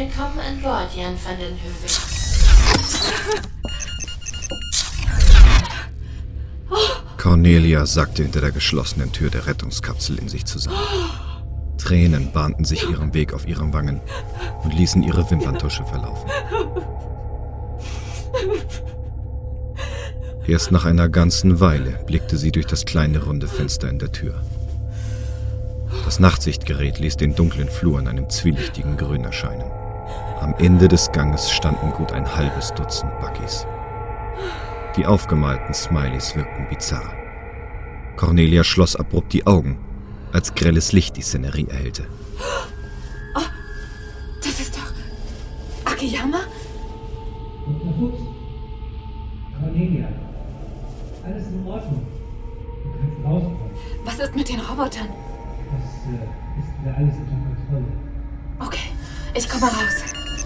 Willkommen an Bord, Jan van den Heuvel. Cornelia sackte hinter der geschlossenen Tür der Rettungskapsel in sich zusammen. Tränen bahnten sich ihren Weg auf ihren Wangen und ließen ihre Wimperntusche verlaufen. Erst nach einer ganzen Weile blickte sie durch das kleine runde Fenster in der Tür. Das Nachtsichtgerät ließ den dunklen Flur in einem zwielichtigen Grün erscheinen. Am Ende des Ganges standen gut ein halbes Dutzend Buggys. Die aufgemalten Smileys wirkten bizarr. Cornelia schloss abrupt die Augen, als grelles Licht die Szenerie erhellte. Oh, das ist doch Akiyama? Dr. Fuchs, Cornelia, alles in Ordnung. Du kannst rauskommen. Was ist mit den Robotern? Das ist wieder alles unter Kontrolle. Okay, ich komme raus.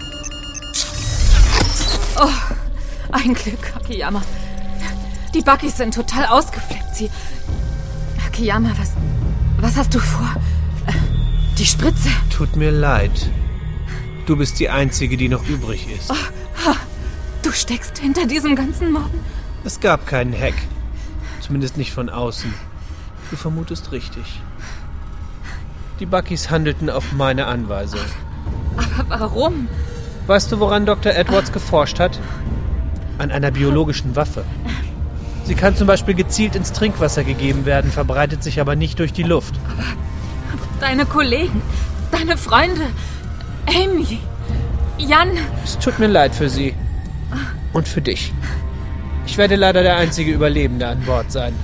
Oh, ein Glück, Akiyama. Die Buggys sind total ausgeflippt. Akiyama, was hast du vor? Die Spritze. Tut mir leid. Du bist die Einzige, die noch übrig ist. Oh, du steckst hinter diesem ganzen Morden? Es gab keinen Hack. Zumindest nicht von außen. Du vermutest richtig. Die Buggys handelten auf meine Anweisung. Aber warum? Weißt du, woran Dr. Edwards geforscht hat? An einer biologischen Waffe. Sie kann zum Beispiel gezielt ins Trinkwasser gegeben werden, verbreitet sich aber nicht durch die Luft. Aber deine Kollegen, deine Freunde, Amy, Jan... Es tut mir leid für sie. Und für dich. Ich werde leider der einzige Überlebende an Bord sein.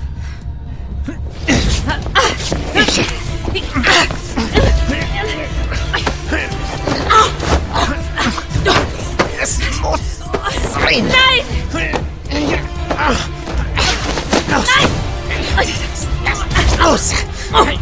Es muss sein! Nein! Los! Nein! Los!